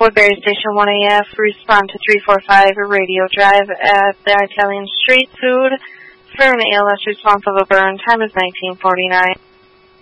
Woodbury Station 1AF, respond to 345 Radio Drive at the Italian Street Food for an ALS response of a burn. Time is 1949.